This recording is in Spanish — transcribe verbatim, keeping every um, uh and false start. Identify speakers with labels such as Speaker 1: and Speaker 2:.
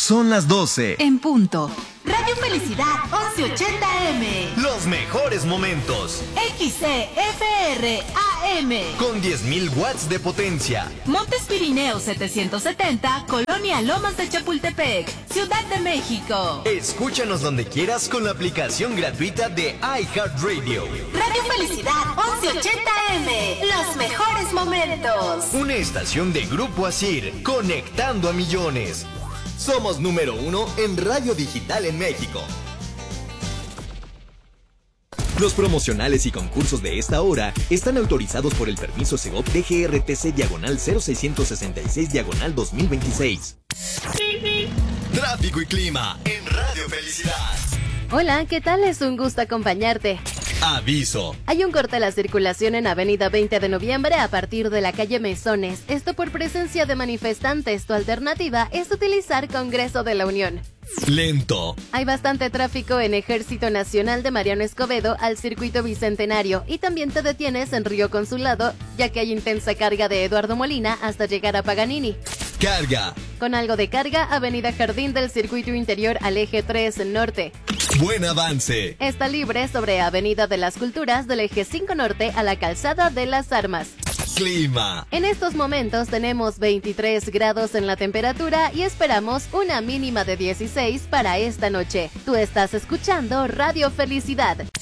Speaker 1: Son las doce.
Speaker 2: En punto.
Speaker 3: Radio Felicidad once ochenta M.
Speaker 4: Los mejores momentos.
Speaker 3: X C F R A M.
Speaker 4: Con diez mil watts de potencia.
Speaker 3: Montes Pirineos setecientos setenta, Colonia Lomas de Chapultepec, Ciudad de México.
Speaker 4: Escúchanos donde quieras con la aplicación gratuita de iHeartRadio.
Speaker 3: Radio Felicidad once ochenta M. Los mejores momentos.
Speaker 4: Una estación de Grupo Asir, conectando a millones. Somos número uno en radio digital en México. Los promocionales y concursos de esta hora están autorizados por el permiso Segov D G R T C diagonal cero seiscientos sesenta y seis diagonal dos mil veintiséis. Tráfico y clima en Radio Felicidad.
Speaker 5: Hola, ¿qué tal? Es un gusto acompañarte.
Speaker 4: Aviso.
Speaker 5: Hay un corte a la circulación en Avenida veinte de noviembre a partir de la calle Mesones. Esto por presencia de manifestantes. Tu alternativa es utilizar Congreso de la Unión.
Speaker 4: Lento.
Speaker 5: Hay bastante tráfico en Ejército Nacional de Mariano Escobedo al Circuito Bicentenario y también te detienes en Río Consulado, ya que hay intensa carga de Eduardo Molina hasta llegar a Paganini.
Speaker 4: Carga.
Speaker 5: Con algo de carga, Avenida Jardín del Circuito Interior al Eje tres Norte.
Speaker 4: Buen avance.
Speaker 5: Está libre sobre Avenida de las Culturas del Eje cinco Norte a la Calzada de las Armas.
Speaker 4: Clima.
Speaker 5: En estos momentos tenemos veintitrés grados en la temperatura y esperamos una mínima de dieciséis para esta noche. Tú estás escuchando Radio Felicidad.